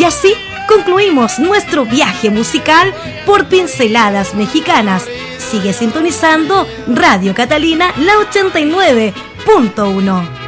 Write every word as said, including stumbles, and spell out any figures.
Y así concluimos nuestro viaje musical por Pinceladas Mexicanas. Sigue sintonizando Radio Catalina, la ochenta y nueve punto uno.